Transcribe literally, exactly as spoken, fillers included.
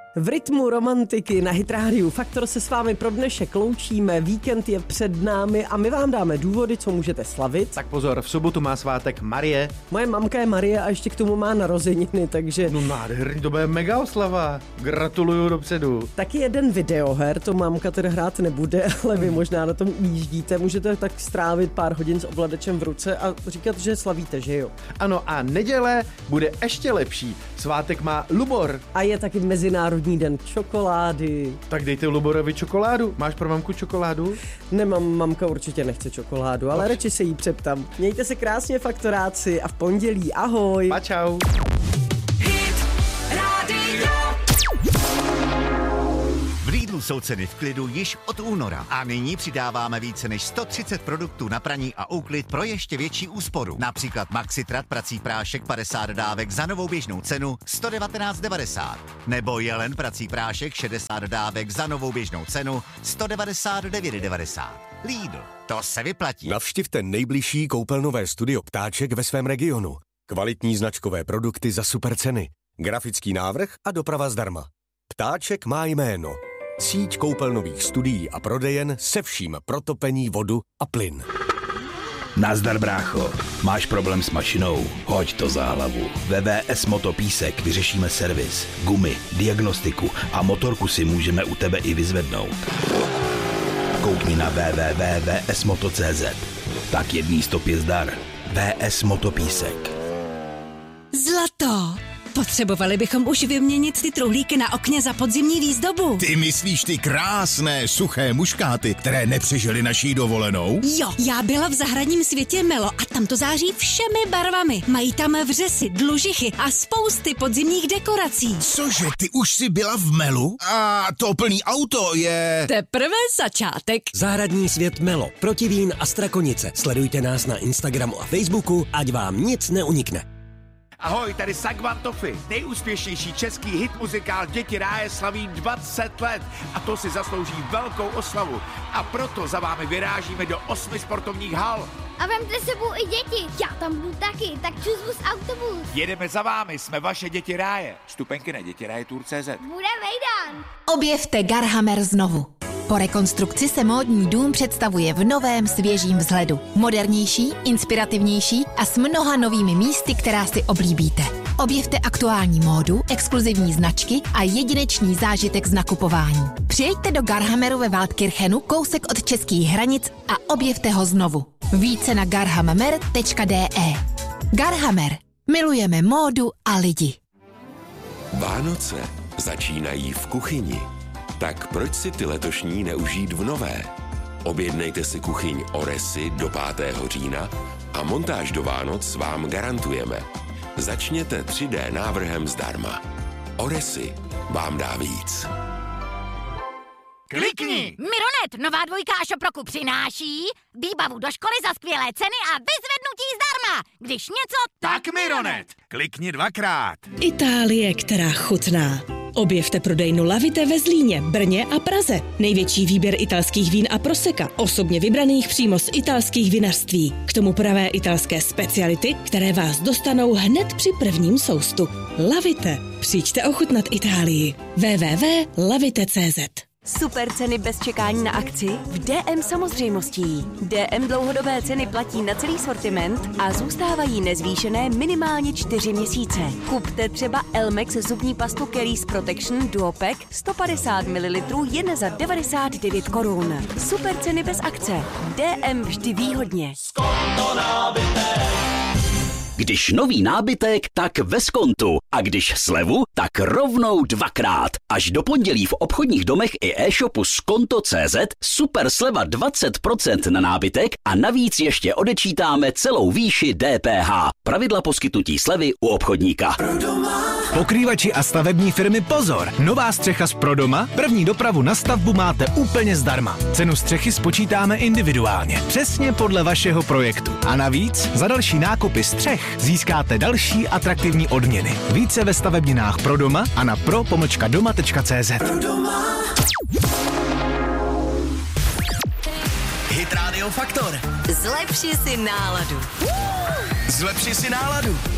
V rytmu romantiky na Hit Radio Faktor se s vámi pro dnešek loučíme, víkend je před námi a my vám dáme důvody, co můžete slavit. Tak pozor, v sobotu má svátek Marie. Moje mamka je Marie a ještě k tomu má narozeniny, takže... No nádherný, to bude mega oslava. Gratuluju dopředu. Taky jeden videoher, to mamka tedy hrát nebude, ale vy možná na tom ujíždíte. Můžete tak strávit pár hodin s ovladačem v ruce a říkat, že slavíte, že jo? Ano a neděle bude ještě lepší. Svátek má Lubor. A je taky Mezinárodní den čokolády. Tak dejte Luborovi čokoládu. Máš pro mamku čokoládu? Nemám, mamka určitě nechce čokoládu, ale radši se jí přeptám. Mějte se krásně, faktoráci, a v pondělí ahoj. Pa čau. V Lidlu jsou ceny v klidu již od února a nyní přidáváme více než sto třicet produktů na praní a úklid pro ještě větší úsporu. Například Maxitrat prací prášek padesát dávek za novou běžnou cenu sto devatenáct devadesát. Nebo Jelen prací prášek šedesát dávek za novou běžnou cenu sto devadesát devět devadesát. Lidl, to se vyplatí. Navštivte nejbližší koupelnové studio Ptáček ve svém regionu. Kvalitní značkové produkty za super ceny. Grafický návrh a doprava zdarma. Ptáček má jméno. Síť koupelnových studií a prodejen se vším pro topení, vodu a plyn. Nazdar, brácho. Máš problém s mašinou? Hoď to za hlavu. V V S Motopísek vyřešíme servis, gumy, diagnostiku a motorku si můžeme u tebe i vyzvednout. Koukni na w w w tečka v s moto tečka c z. Tak jedný stopě zdar. V S Motopísek. Zlato! Potřebovali bychom už vyměnit ty truhlíky na okně za podzimní výzdobu. Ty myslíš ty krásné, suché muškáty, které nepřežily naší dovolenou? Jo, já byla v zahradním světě Melo a tam to září všemi barvami. Mají tam vřesy, dlužichy a spousty podzimních dekorací. Cože, ty už jsi byla v Melu? A to plný auto je... Teprve začátek. Zahradní svět Melo, Protivín a Strakonice. Sledujte nás na Instagramu a Facebooku, ať vám nic neunikne. Ahoj, tady Sagvan Toffy, nejúspěšnější český hit muzikál Děti ráje slaví dvacet let a to si zaslouží velkou oslavu. A proto za vámi vyrážíme do osmi sportovních hal. A vemte sebou i děti, já tam budu taky, tak čus autobus. Jedeme za vámi, jsme vaše Děti ráje. Vstupenky na dětiraje tour tečka cé zet. Bude vejdan. Objevte Garhammer znovu. Po rekonstrukci se módní dům představuje v novém svěžím vzhledu. Modernější, inspirativnější a s mnoha novými místy, která si oblíbíte. Objevte aktuální módu, exkluzivní značky a jedinečný zážitek z nakupování. Přijeďte do Garhammeru ve Waldkirchenu, kousek od českých hranic a objevte ho znovu. Více na garhammer tečka d e. Garhammer. Milujeme módu a lidi. Vánoce začínají v kuchyni. Tak proč si ty letošní neužít v nové? Objednejte si kuchyň Oresy do pátého října a montáž do Vánoc vám garantujeme. Začněte tři dé návrhem zdarma. Oresy vám dá víc. Klikni! Mironet, nová dvojka Šoproku přináší výbavu do školy za skvělé ceny a vyzvednutí zdarma. Když něco, tak Mironet. Klikni dvakrát. Itálie, která chutná. Objevte prodejnu Lavite ve Zlíně, Brně a Praze. Největší výběr italských vín a proseka, osobně vybraných přímo z italských vinařství. K tomu pravé italské speciality, které vás dostanou hned při prvním soustu. Lavite. Přijďte ochutnat Itálii. w w w tečka lavite tečka c z. Super ceny bez čekání na akci v D M samozřejmostí. D M dlouhodobé ceny platí na celý sortiment a zůstávají nezvýšené minimálně čtyři měsíce. Kupte třeba Elmex zubní pastu Caries Protection Duopack sto padesát mililitrů jen za devadesát devět korun. Super ceny bez akce. D M vždy výhodně. Skonto nábytek. Když nový nábytek, tak ve Skontu. A když slevu, tak rovnou dvakrát. Až do pondělí v obchodních domech i e-shopu skonto tečka cé zet super sleva dvacet procent na nábytek a navíc ještě odečítáme celou výši D P H. Pravidla poskytnutí slevy u obchodníka. Pokrývači a stavební firmy pozor! Nová střecha z Prodoma? První dopravu na stavbu máte úplně zdarma. Cenu střechy spočítáme individuálně, přesně podle vašeho projektu. A navíc za další nákupy střech získáte další atraktivní odměny. Více ve stavebninách Prodoma a na pro pomlčka doma tečka cé zet. Hit Radio Faktor. Zlepši si náladu. Zlepši si náladu.